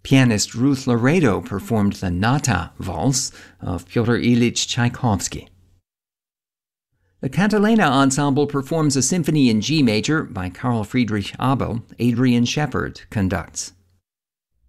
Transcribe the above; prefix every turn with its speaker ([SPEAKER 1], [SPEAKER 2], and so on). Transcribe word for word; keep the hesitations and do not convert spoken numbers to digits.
[SPEAKER 1] Pianist Ruth Laredo performed the Nata Valse of Pyotr Ilyich Tchaikovsky. The Catalina Ensemble performs a symphony in G major by Carl Friedrich Abel. Adrian Shepard conducts.